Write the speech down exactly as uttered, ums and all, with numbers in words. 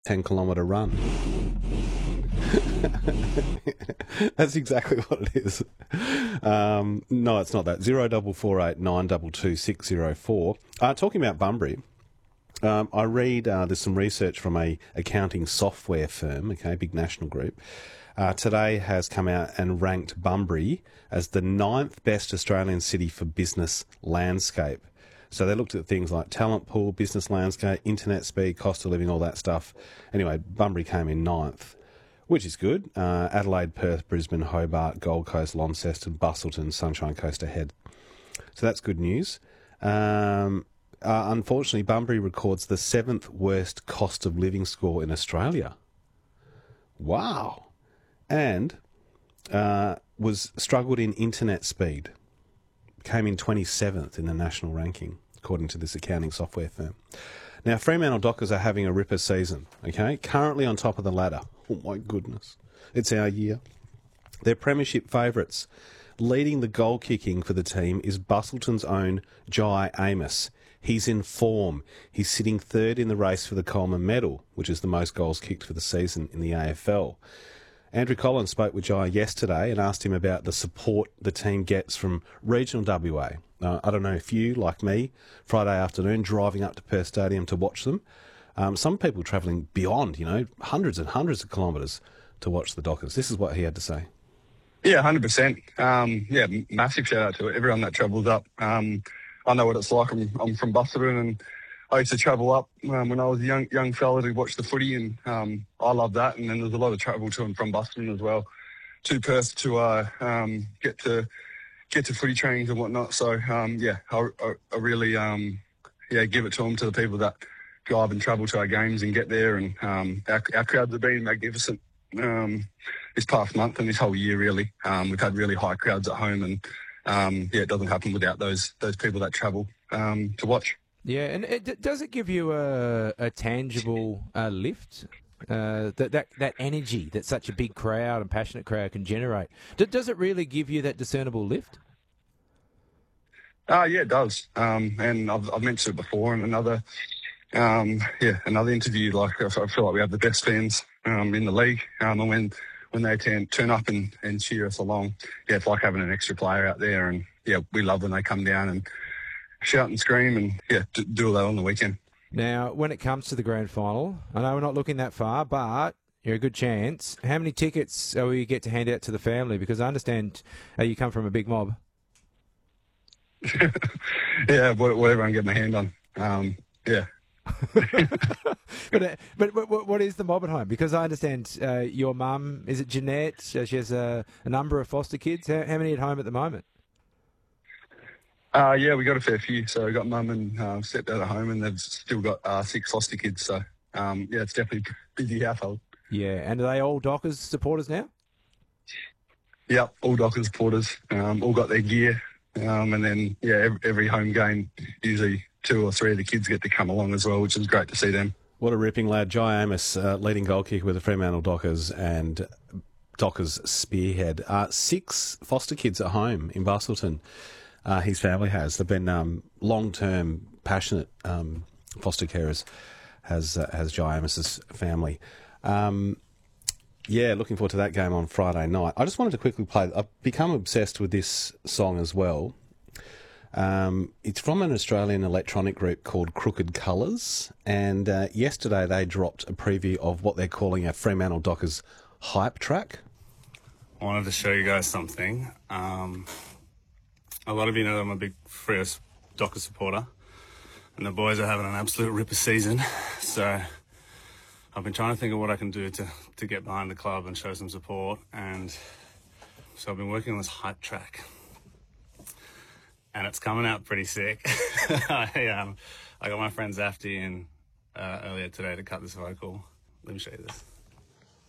ten kilometre run. That's exactly what it is. Um, no, it's not that. Zero double four eight nine double two six zero four. Uh, talking about Bunbury, um, I read uh, there's some research from a accounting software firm, okay, big national group. Uh, today has come out and ranked Bunbury as the ninth best Australian city for business landscape. So they looked at things like talent pool, business landscape, internet speed, cost of living, all that stuff. Anyway, Bunbury came in ninth, which is good. Uh, Adelaide, Perth, Brisbane, Hobart, Gold Coast, Launceston, Busselton, Sunshine Coast ahead. So that's good news. Um, uh, unfortunately, Bunbury records the seventh worst cost of living score in Australia. Wow. And uh, was struggled in internet speed. Came in twenty-seventh in the national ranking, according to this accounting software firm. Now, Fremantle Dockers are having a ripper season, okay? Currently on top of the ladder. Oh, my goodness. It's our year. They're premiership favourites. Leading the goal kicking for the team is Busselton's own Jai Amos. He's in form. He's sitting third in the race for the Coleman Medal, which is the most goals kicked for the season in the A F L. Andrew Collins spoke with Jai yesterday and asked him about the support the team gets from regional W A. Uh, I don't know if you, like me, Friday afternoon, driving up to Perth Stadium to watch them. Um, some people travelling beyond, you know, hundreds and hundreds of kilometres to watch the Dockers. This is what he had to say. Yeah, one hundred percent. Um, yeah, massive shout out to everyone that travels up. Um, I know what it's like. I'm, I'm from Busselton, and I used to travel up um, when I was a young young fella to watch the footy, and um, I love that. And then there's a lot of travel to and from Busselton as well, to Perth to uh, um, get to get to footy trainings and whatnot. So um, yeah, I, I, I really um, yeah give it to them, to the people that drive and travel to our games and get there. And um, our, our crowds have been magnificent um, this past month and this whole year. Really, um, we've had really high crowds at home, and um, yeah, it doesn't happen without those those people that travel um, to watch. Yeah, and it, does it give you a, a tangible uh, lift? Uh, that, that that energy that such a big crowd and passionate crowd can generate. D- does it really give you that discernible lift? Uh, yeah, it does. Um, and I've, I've mentioned it before in another, um, yeah, another interview. Like I feel like we have the best fans um, in the league, um, and when when they turn turn up and, and cheer us along, yeah, it's like having an extra player out there. And yeah, we love when they come down and shout and scream and, yeah, do all that on the weekend. Now, when it comes to the grand final, I know we're not looking that far, but you're a good chance. How many tickets will you get to hand out to the family? Because I understand uh, you come from a big mob. Yeah, whatever I can get my hand on. Um, yeah. but, uh, but but what is the mob at home? Because I understand uh, your mum, is it Jeanette? She has a, a number of foster kids. How, how many at home at the moment? Uh, yeah, we got a fair few. So we got mum and um, stepdad at home, and they've still got uh, six foster kids. So um, yeah, it's definitely a busy household. Yeah, and are they all Dockers supporters now? Yep, all Dockers supporters. Um, all got their gear, um, and then yeah, every, every home game, usually two or three of the kids get to come along as well, which is great to see them. What a ripping lad, Jai Amos, uh, leading goal kicker with the Fremantle Dockers and Dockers spearhead. Uh, six foster kids at home in Busselton. Uh, his family has. They've been um, long-term, passionate um, foster carers, has uh, has Jai Amos's family. Um, yeah, looking forward to that game on Friday night. I just wanted to quickly play. I've become obsessed with this song as well. Um, it's from an Australian electronic group called Crooked Colours, and uh, yesterday they dropped a preview of what they're calling a Fremantle Dockers hype track. I wanted to show you guys something. Um... A lot of you know I'm a big Freo Dockers supporter, and the boys are having an absolute ripper season. So I've been trying to think of what I can do to, to get behind the club and show some support. And so I've been working on this hype track, and it's coming out pretty sick. I, um, I got my friend Zafty in uh, earlier today to cut this vocal. Let me show you this.